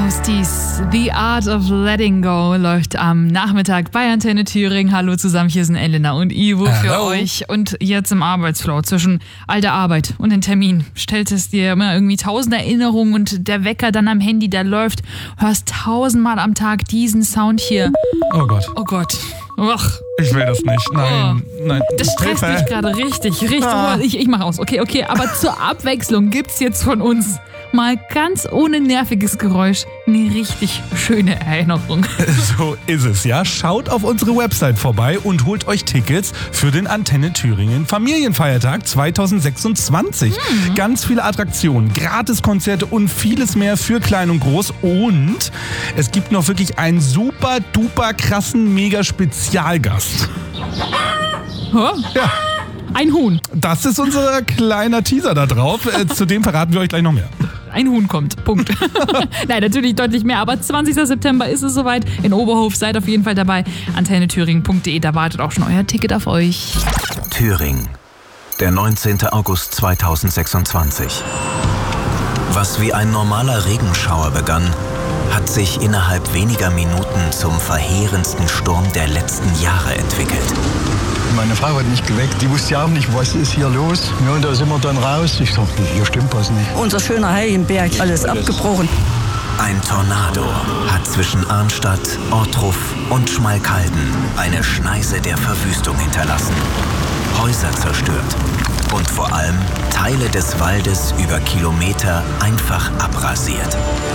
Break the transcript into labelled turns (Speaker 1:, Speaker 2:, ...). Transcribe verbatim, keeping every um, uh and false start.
Speaker 1: Toasties, The Art of Letting Go läuft am Nachmittag bei Antenne Thüringen. Hallo zusammen, hier sind Elena und Ivo für
Speaker 2: Hello.
Speaker 1: euch. Und jetzt im Arbeitsflow zwischen alter Arbeit und den Termin. Stellt es dir immer irgendwie tausend Erinnerungen und der Wecker dann am Handy, der läuft. Hörst tausendmal am Tag diesen Sound hier.
Speaker 2: Oh Gott.
Speaker 1: Oh Gott. Och.
Speaker 2: Ich will das nicht. Nein,
Speaker 1: Oh.
Speaker 2: nein.
Speaker 1: Das stresst
Speaker 2: Hilfe.
Speaker 1: mich gerade richtig, richtig.
Speaker 2: Ah.
Speaker 1: Ich, ich mach aus, okay, okay. Aber zur Abwechslung gibt's jetzt von uns mal ganz ohne nerviges Geräusch eine richtig schöne Erinnerung.
Speaker 2: So ist es, ja. Schaut auf unsere Website vorbei und holt euch Tickets für den Antenne Thüringen Familienfeiertag zwanzig sechsundzwanzig.
Speaker 1: Mhm.
Speaker 2: Ganz viele Attraktionen, Gratiskonzerte und vieles mehr für klein und groß. Und es gibt noch wirklich einen super duper krassen mega Spezialgast.
Speaker 1: Oh,
Speaker 2: Ja,
Speaker 1: ein Huhn.
Speaker 2: das ist unser kleiner Teaser da drauf. Äh, zu dem verraten wir euch gleich noch mehr.
Speaker 1: Ein Huhn kommt. Punkt. Nein, natürlich deutlich mehr, aber zwanzigster September ist es soweit. In Oberhof seid auf jeden Fall dabei. antenne thüringen punkt de, da wartet auch schon euer Ticket auf euch.
Speaker 3: Thüringen, der neunzehnten August zweitausendsechsundzwanzig. Was wie ein normaler Regenschauer begann, hat sich innerhalb weniger Minuten zum verheerendsten Sturm der letzten Jahre entwickelt.
Speaker 4: Meine Frau hat mich geweckt, die wusste ja auch nicht, was ist hier los. Ja, und da sind wir dann raus. Ich dachte, hier stimmt was nicht.
Speaker 5: Unser schöner Heilenberg, alles abgebrochen.
Speaker 3: Ein Tornado hat zwischen Arnstadt, Ortruf und Schmalkalden eine Schneise der Verwüstung hinterlassen. Häuser zerstört und vor allem Teile des Waldes über Kilometer einfach abrasiert.